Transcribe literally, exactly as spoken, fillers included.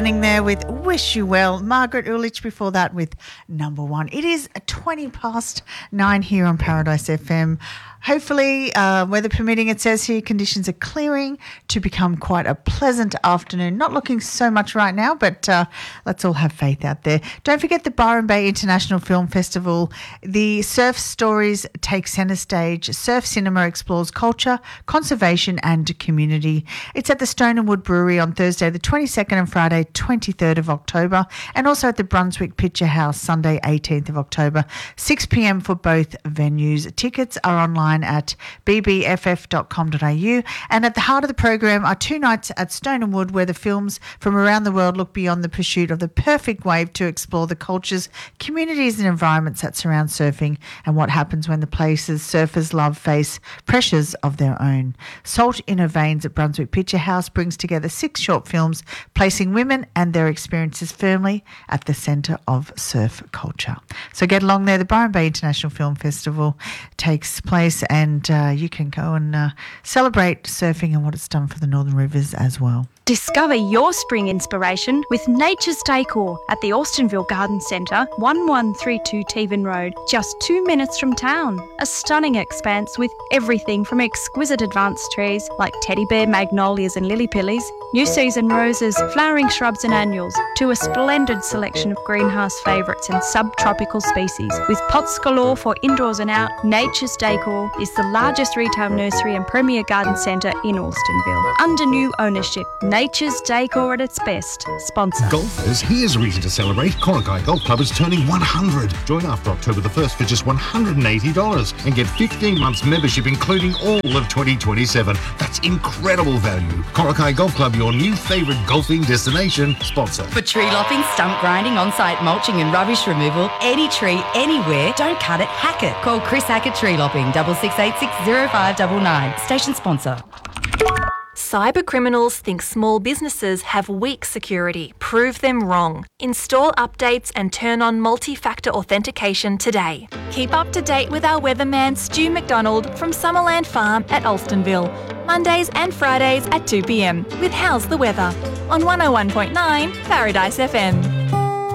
There with Wish You Well. Margaret Ulich before that with Number One. It is twenty past nine here on Paradise F M. Hopefully, uh, weather permitting, it says here, conditions are clearing to become quite a pleasant afternoon. Not looking so much right now, but uh, let's all have faith out there. Don't forget the Byron Bay International Film Festival. The Surf Stories take centre stage. Surf Cinema explores culture, conservation and community. It's at the Stone and Wood Brewery on Thursday the twenty-second and Friday twenty-third of October, and also at the Brunswick Picture House Sunday eighteenth of October, six p.m. for both venues. Tickets are online at b b f f dot com dot a u, and at the heart of the program are two nights at Stone and Wood where the films from around the world look beyond the pursuit of the perfect wave to explore the cultures, communities and environments that surround surfing and what happens when the places surfers love face pressures of their own. Salt in Her Veins at Brunswick Picture House brings together six short films placing women and their experiences firmly at the centre of surf culture. So get along there. The Byron Bay International Film Festival takes place, and uh, you can go and uh, celebrate surfing and what it's done for the Northern Rivers as well. Discover your spring inspiration with Nature's Decor at the Austinville Garden Centre, one one three two Tevan Road, just two minutes from town. A stunning expanse with everything from exquisite advanced trees like teddy bear, magnolias and lily pillies, new season roses, flowering shrubs and annuals, to a splendid selection of greenhouse favourites and subtropical species. With pots galore for indoors and out, Nature's Decor is the largest retail nursery and premier garden centre in Austinville. Under new ownership, Nature's Decor at its best. Sponsor. Golfers, here's a reason to celebrate. Korakai Golf Club is turning one hundred. Join after October the first for just one hundred eighty dollars and get fifteen months membership including all of twenty twenty-seven. That's incredible value. Korakai Golf Club, your new favourite golfing destination. Sponsor. For tree lopping, stump grinding, on-site mulching and rubbish removal, any tree, anywhere, don't cut it, hack it. Call Chris Hackett Tree Lopping, double six eight six zero five nine nine. Station sponsor. Cyber criminals think small businesses have weak security. Prove them wrong. Install updates and turn on multi-factor authentication today. Keep up to date with our weatherman Stu McDonald from Summerland Farm at Alstonville. Mondays and Fridays at two p.m. with How's the Weather on one oh one point nine Paradise F M.